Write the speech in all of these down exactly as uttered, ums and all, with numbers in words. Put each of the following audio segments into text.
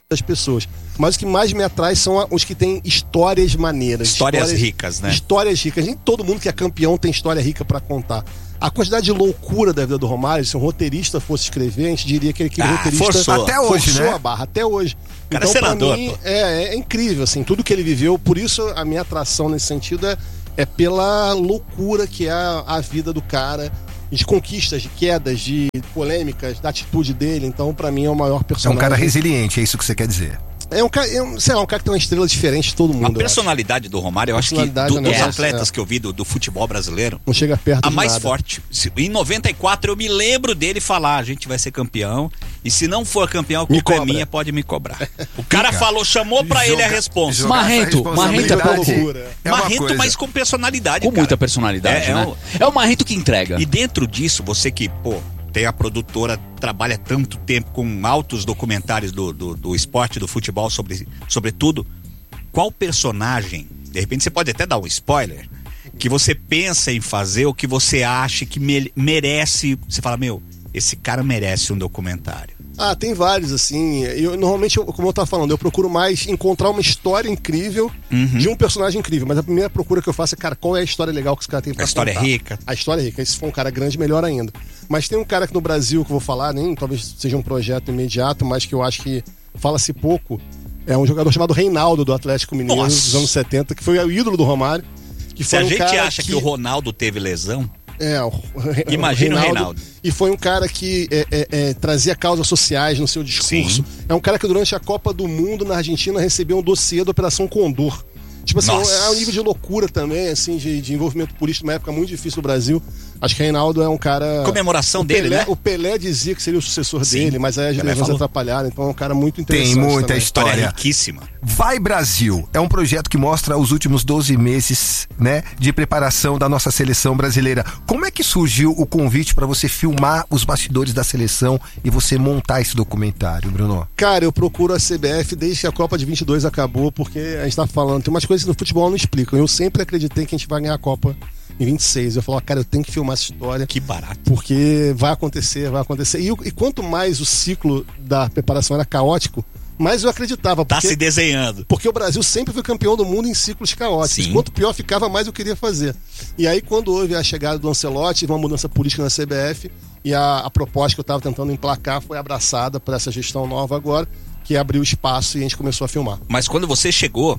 das pessoas. Mas o que mais me atrai são os que têm histórias maneiras. Histórias, histórias ricas, né? Histórias ricas. Nem todo mundo que é campeão tem história rica pra contar. A quantidade de loucura da vida do Romário, se um roteirista fosse escrever, a gente diria que aquele ah, roteirista forçou. Até hoje, forçou né? a barra, até hoje. Cara, então, é senador, pra mim, é, é incrível, assim, tudo que ele viveu. Por isso, a minha atração nesse sentido é, é pela loucura que é a, a vida do cara, de conquistas, de quedas, de polêmicas, da atitude dele. Então, pra mim, é o maior personagem. É um cara resiliente, é isso que você quer dizer. É um cara, é um, sei lá, um cara que tem uma estrela diferente de todo mundo. A personalidade do Romário, eu acho que do, dos atletas é. que eu vi do, do futebol brasileiro, não chega perto a de mais nada. forte. Em noventa e quatro eu me lembro dele falar: a gente vai ser campeão, e se não for campeão, a culpa é minha, pode me cobrar. O cara falou, chamou pra Joga, ele a responsa. Marrento, Marrento é loucura. É Marrento, mas com personalidade. Com cara. muita personalidade, é, né? É o... é o Marrento que entrega. E dentro disso, você que, pô, tem a produtora, trabalha tanto tempo com altos documentários do, do, do esporte, do futebol, sobre, sobre tudo. Qual personagem, de repente você pode até dar um spoiler, que você pensa em fazer ou que você acha que me, merece, você fala, meu, esse cara merece um documentário? Ah, tem vários, assim. Eu, normalmente, eu, como eu tava falando, eu procuro mais encontrar uma história incrível uhum. de um personagem incrível. Mas a primeira procura que eu faço é, cara, qual é a história legal que esse cara tem pra contar? A história contar? é rica. A história é rica. E se for um cara grande, melhor ainda. Mas tem um cara aqui no Brasil que eu vou falar, nem talvez seja um projeto imediato, mas que eu acho que fala-se pouco. É um jogador chamado Reinaldo, do Atlético Mineiro, Nossa. dos anos setenta, que foi o ídolo do Romário. Que se foi a um gente cara acha que... que o Ronaldo teve lesão... É, o, Imagina o Reinaldo, o Reinaldo. E foi um cara que é, é, é, trazia causas sociais no seu discurso. Sim. É um cara que durante a Copa do Mundo na Argentina recebeu um dossiê da Operação Condor. Tipo assim, Nossa. é um nível de loucura também, assim, de, de envolvimento político numa época muito difícil do Brasil. Acho que Reinaldo é um cara... Comemoração dele, Pelé, né? O Pelé dizia que seria o sucessor Sim. dele, mas aí as lesões atrapalharam, então é um cara muito interessante. Tem muita também. história. História riquíssima. Vai Brasil é um projeto que mostra os últimos doze meses, né, de preparação da nossa seleção brasileira. Como é que surgiu o convite para você filmar os bastidores da seleção e você montar esse documentário, Bruno? Cara, eu procuro a C B F desde que a Copa de vinte e dois acabou, porque a gente tá falando, tem umas coisas que no futebol não explicam. Eu sempre acreditei que a gente vai ganhar a Copa em vinte e seis. Eu falo, cara, eu tenho que filmar essa história. Que barato. Porque vai acontecer, vai acontecer. E, e quanto mais o ciclo da preparação era caótico, mais eu acreditava. Tá porque, se desenhando. Porque o Brasil sempre foi campeão do mundo em ciclos caóticos. Sim. Quanto pior ficava, mais eu queria fazer. E aí, quando houve a chegada do Ancelotti, uma mudança política na C B F, e a, a proposta que eu estava tentando emplacar foi abraçada por essa gestão nova agora, que abriu espaço e a gente começou a filmar. Mas quando você chegou,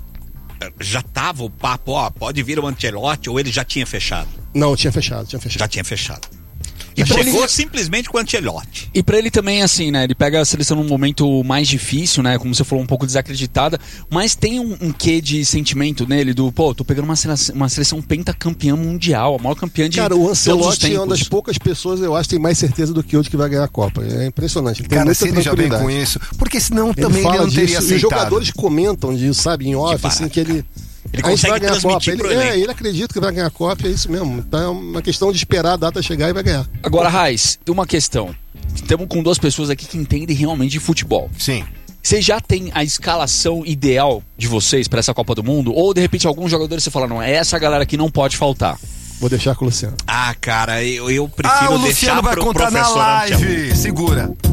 já tava o papo, ó, pode vir o Ancelotti, ou ele já tinha fechado? Não, tinha fechado, tinha fechado. Já tinha fechado. E chegou ele... simplesmente com o Ancelotti. E pra ele também, assim, né? Ele pega a seleção num momento mais difícil, né? Como você falou, um pouco desacreditada. Mas tem um, um quê de sentimento nele do, pô, tô pegando uma seleção, uma seleção pentacampeã mundial, a maior campeã de Cara, o Ancelotti é uma das tempos. poucas pessoas, eu acho, que tem mais certeza do que eu de que vai ganhar a Copa. É impressionante. Ele tem Cara, se ele já vem com isso, porque senão ele também ele não disso, teria aceitado. Os jogadores comentam disso, sabe, em off, assim, que ele... Ele consegue transmitir ele, pro é, ele acredita que vai ganhar a Copa, é isso mesmo. Então é uma questão de esperar a data chegar e vai ganhar. Agora, Raiz, uma questão. Estamos com duas pessoas aqui que entendem realmente de futebol. Sim. Vocês já têm a escalação ideal de vocês para essa Copa do Mundo? Ou, de repente, alguns jogadores você fala, não, é essa galera que não pode faltar? Vou deixar com o Luciano. Ah, cara, eu, eu prefiro ah, o deixar Luciano vai pro contar professor na live. Ancelotti. Segura.